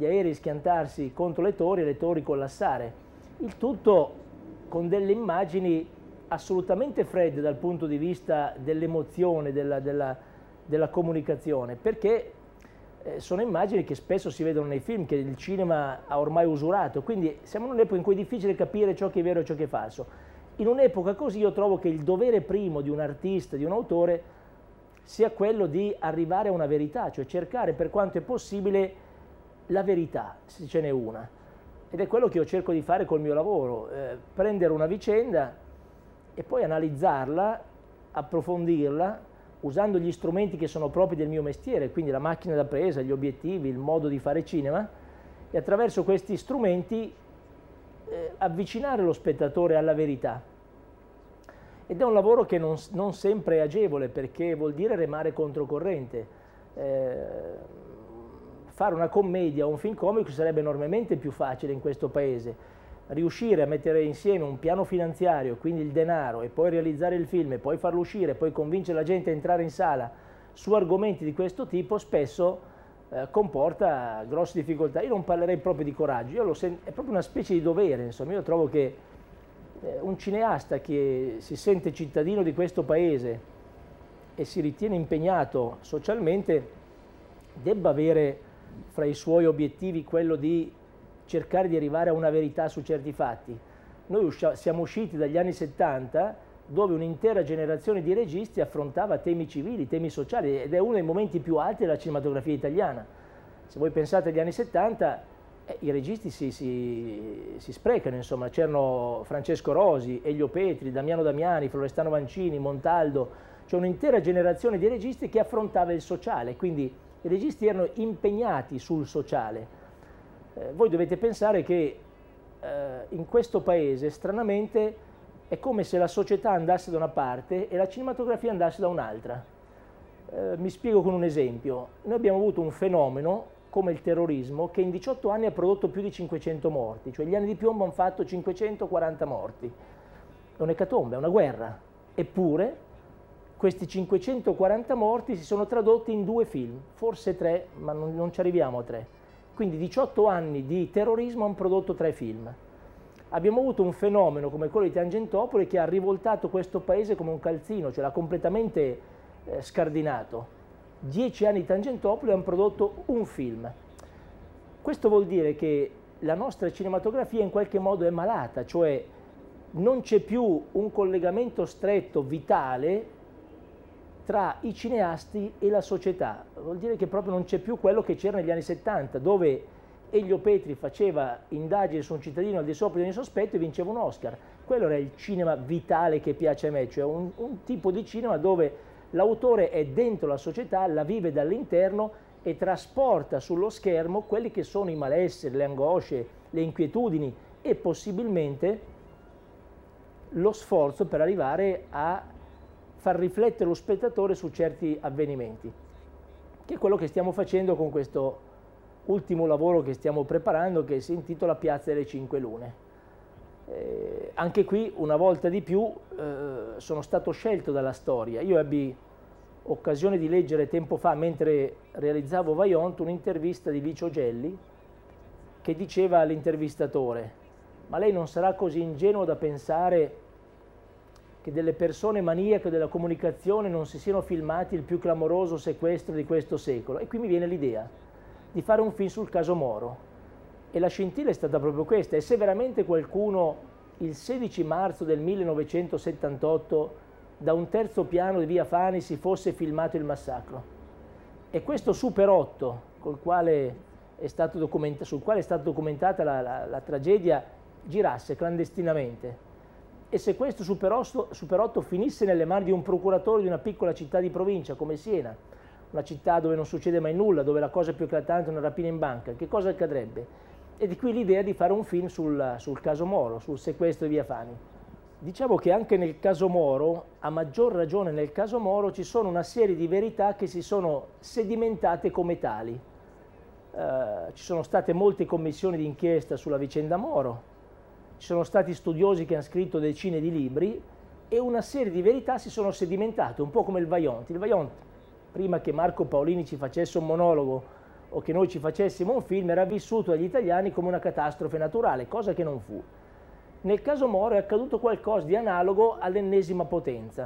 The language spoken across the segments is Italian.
gli aerei schiantarsi contro e le torri collassare. Il tutto con delle immagini assolutamente fredde dal punto di vista dell'emozione, della comunicazione, perché sono immagini che spesso si vedono nei film, che il cinema ha ormai usurato, quindi siamo in un'epoca in cui è difficile capire ciò che è vero e ciò che è falso. In un'epoca così io trovo che il dovere primo di un artista, di un autore, sia quello di arrivare a una verità, cioè cercare per quanto è possibile la verità, se ce n'è una. Ed è quello che io cerco di fare col mio lavoro, prendere una vicenda e poi analizzarla, approfondirla, usando gli strumenti che sono propri del mio mestiere, quindi la macchina da presa, gli obiettivi, il modo di fare cinema, e attraverso questi strumenti avvicinare lo spettatore alla verità. Ed è un lavoro che non sempre è agevole, perché vuol dire remare controcorrente. Fare una commedia o un film comico sarebbe enormemente più facile in questo paese. Riuscire a mettere insieme un piano finanziario, quindi il denaro, e poi realizzare il film, e poi farlo uscire, e poi convincere la gente a entrare in sala su argomenti di questo tipo, spesso comporta grosse difficoltà. Io non parlerei proprio di coraggio, è proprio una specie di dovere, insomma. Io trovo che un cineasta che si sente cittadino di questo paese e si ritiene impegnato socialmente debba avere fra i suoi obiettivi quello di cercare di arrivare a una verità su certi fatti. Noi siamo usciti dagli anni 70 dove un'intera generazione di registi affrontava temi civili, temi sociali, ed è uno dei momenti più alti della cinematografia italiana. Se voi pensate agli anni 70, i registi si sprecano, insomma. C'erano Francesco Rosi, Elio Petri, Damiano Damiani, Florestano Vancini, Montaldo, cioè un'intera generazione di registi che affrontava il sociale, quindi i registi erano impegnati sul sociale. Voi dovete pensare che in questo paese, stranamente, è come se la società andasse da una parte e la cinematografia andasse da un'altra. Mi spiego con un esempio. Noi abbiamo avuto un fenomeno come il terrorismo che in 18 anni ha prodotto più di 500 morti, cioè gli anni di piombo hanno fatto 540 morti. È un'ecatombe, è una guerra. Eppure questi 540 morti si sono tradotti in 2 film, forse 3, ma non ci arriviamo a 3. Quindi 18 anni di terrorismo hanno prodotto 3 film. Abbiamo avuto un fenomeno come quello di Tangentopoli che ha rivoltato questo paese come un calzino, cioè l'ha completamente scardinato. 10 anni di Tangentopoli hanno prodotto un film. Questo vuol dire che la nostra cinematografia in qualche modo è malata, cioè non c'è più un collegamento stretto, vitale, tra i cineasti e la società. Vuol dire che proprio non c'è più quello che c'era negli anni 70, dove Elio Petri faceva indagini su un cittadino al di sopra di ogni sospetto e vinceva un Oscar. Quello era il cinema vitale che piace a me, cioè un tipo di cinema dove l'autore è dentro la società, la vive dall'interno e trasporta sullo schermo quelli che sono i malesseri, le angosce, le inquietudini e possibilmente lo sforzo per arrivare a far riflettere lo spettatore su certi avvenimenti, che è quello che stiamo facendo con questo ultimo lavoro che stiamo preparando, che si intitola Piazza delle Cinque Lune. Anche qui, una volta di più, sono stato scelto dalla storia. Io ebbi occasione di leggere tempo fa, mentre realizzavo Vaillant, un'intervista di Licio Gelli che diceva all'intervistatore: ma lei non sarà così ingenuo da pensare che delle persone maniache della comunicazione non si siano filmati il più clamoroso sequestro di questo secolo? E qui mi viene l'idea di fare un film sul caso Moro. E la scintilla è stata proprio questa: e se veramente qualcuno il 16 marzo del 1978 da un terzo piano di via Fani si fosse filmato il massacro, e questo Super 8 sul quale è stata documentata la tragedia girasse clandestinamente, e se questo Super 8 finisse nelle mani di un procuratore di una piccola città di provincia come Siena, una città dove non succede mai nulla, dove la cosa più eclatante è una rapina in banca, che cosa accadrebbe? E di qui l'idea di fare un film sul caso Moro, sul sequestro di via Fani. Diciamo che anche nel caso Moro, a maggior ragione nel caso Moro, ci sono una serie di verità che si sono sedimentate come tali. Ci sono state molte commissioni di inchiesta sulla vicenda Moro, ci sono stati studiosi che hanno scritto decine di libri e una serie di verità si sono sedimentate, un po' come il Vaillant. Il Vaillant, prima che Marco Paolini ci facesse un monologo o che noi ci facessimo un film era vissuto dagli italiani come una catastrofe naturale, cosa che non fu. Nel caso Moro è accaduto qualcosa di analogo all'ennesima potenza.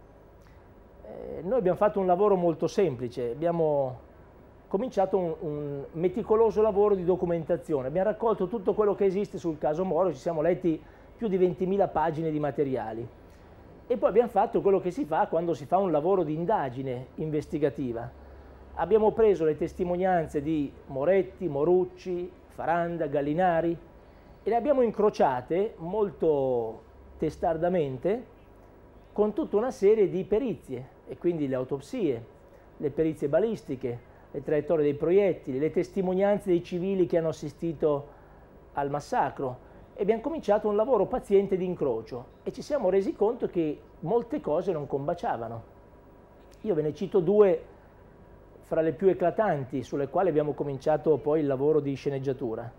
Noi abbiamo fatto un lavoro molto semplice, abbiamo cominciato un meticoloso lavoro di documentazione, abbiamo raccolto tutto quello che esiste sul caso Moro, ci siamo letti più di 20.000 pagine di materiali e poi abbiamo fatto quello che si fa quando si fa un lavoro di indagine investigativa. Abbiamo preso le testimonianze di Moretti, Morucci, Faranda, Gallinari e le abbiamo incrociate molto testardamente con tutta una serie di perizie, e quindi le autopsie, le perizie balistiche, le traiettorie dei proiettili, le testimonianze dei civili che hanno assistito al massacro, e abbiamo cominciato un lavoro paziente di incrocio e ci siamo resi conto che molte cose non combaciavano. Io ve ne cito due fra le più eclatanti sulle quali abbiamo cominciato poi il lavoro di sceneggiatura.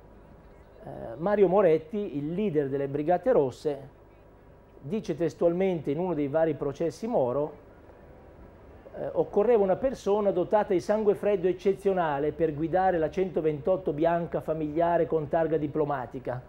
Mario Moretti, il leader delle Brigate Rosse, dice testualmente in uno dei vari processi Moro: occorreva una persona dotata di sangue freddo eccezionale per guidare la 128 bianca familiare con targa diplomatica,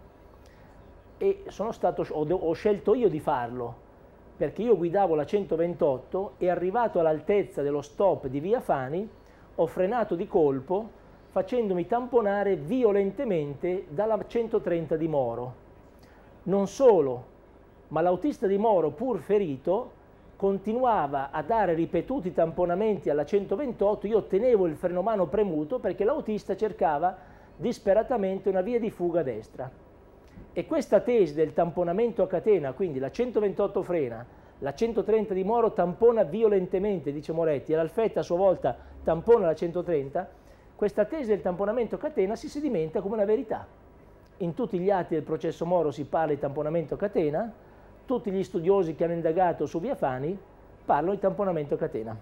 e ho scelto io di farlo, perché io guidavo la 128 e arrivato all'altezza dello stop di Via Fani ho frenato di colpo facendomi tamponare violentemente dalla 130 di Moro. Non solo, ma l'autista di Moro, pur ferito, continuava a dare ripetuti tamponamenti alla 128, io tenevo il freno a mano premuto perché l'autista cercava disperatamente una via di fuga a destra. E questa tesi del tamponamento a catena, quindi la 128 frena, la 130 di Moro tampona violentemente, dice Moretti, e l'Alfetta a sua volta tampona la 130, questa tesi del tamponamento a catena si sedimenta come una verità. In tutti gli atti del processo Moro si parla di tamponamento a catena, tutti gli studiosi che hanno indagato su Via Fani parlano di tamponamento a catena.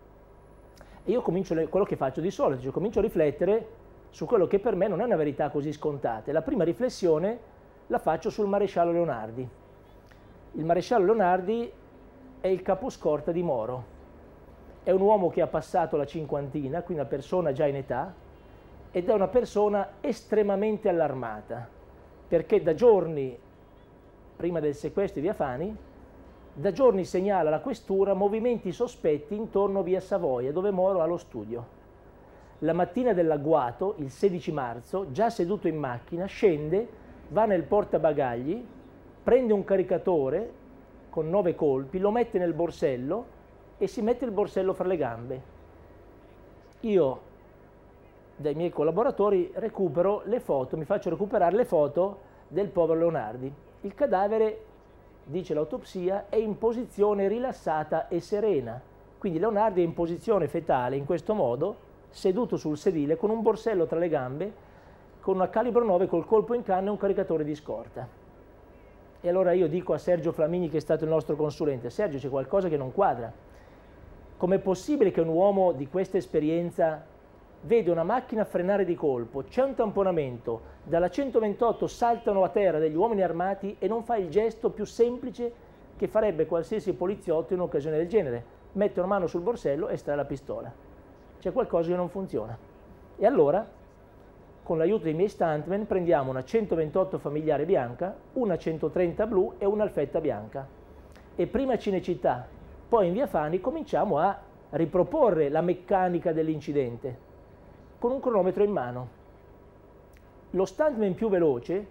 E io comincio quello che faccio di solito, cioè comincio a riflettere su quello che per me non è una verità così scontata. La prima riflessione la faccio sul maresciallo Leonardi. Il maresciallo Leonardi è il caposcorta di Moro. È un uomo che ha passato la cinquantina, quindi una persona già in età, ed è una persona estremamente allarmata, perché da giorni, prima del sequestro di Via Fani, da giorni segnala alla questura movimenti sospetti intorno a Via Savoia, dove Moro ha lo studio. La mattina dell'agguato, il 16 marzo, già seduto in macchina, scende, va nel portabagagli, prende un caricatore con 9 colpi, lo mette nel borsello e si mette il borsello fra le gambe. Io, dai miei collaboratori, recupero le foto, mi faccio recuperare le foto del povero Leonardi. Il cadavere, dice l'autopsia, è in posizione rilassata e serena. Quindi Leonardi è in posizione fetale, in questo modo, seduto sul sedile, con un borsello tra le gambe, con una calibro 9 col colpo in canna e un caricatore di scorta. E allora io dico a Sergio Flamini, che è stato il nostro consulente: Sergio, c'è qualcosa che non quadra. Com'è possibile che un uomo di questa esperienza vede una macchina frenare di colpo, c'è un tamponamento, dalla 128 saltano a terra degli uomini armati e non fa il gesto più semplice che farebbe qualsiasi poliziotto in un'occasione del genere: mette una mano sul borsello e estrae la pistola? C'è qualcosa che non funziona. E allora, con l'aiuto dei miei stuntman, prendiamo una 128 familiare bianca, una 130 blu e una Alfetta bianca. E prima a Cinecittà, poi in Via Fani, cominciamo a riproporre la meccanica dell'incidente con un cronometro in mano. Lo stuntman più veloce,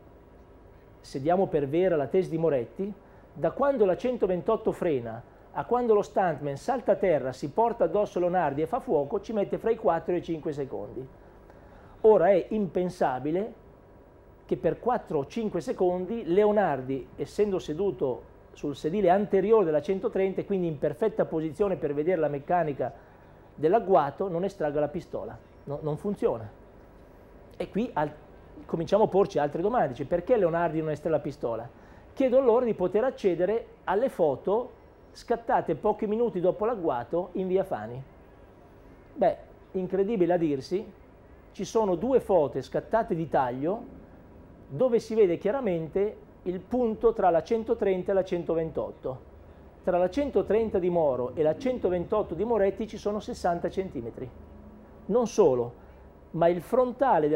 se diamo per vera la tesi di Moretti, da quando la 128 frena a quando lo stuntman salta a terra, si porta addosso Leonardi e fa fuoco, ci mette fra i 4 e i 5 secondi. Ora è impensabile che per 4 o 5 secondi Leonardi, essendo seduto sul sedile anteriore della 130 e quindi in perfetta posizione per vedere la meccanica dell'agguato, non estragga la pistola. Non funziona. E qui cominciamo a porci altre domande. Cioè, perché Leonardi non estrae la pistola? Chiedo loro di poter accedere alle foto scattate pochi minuti dopo l'agguato in Via Fani. Beh, incredibile a dirsi, ci sono 2 foto scattate di taglio dove si vede chiaramente il punto tra la 130 e la 128. Tra la 130 di Moro e la 128 di Moretti ci sono 60 centimetri. Non solo, ma il frontale